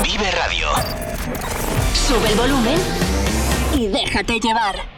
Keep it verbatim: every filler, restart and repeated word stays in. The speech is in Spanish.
Vive Radio. Sube el volumen y déjate llevar.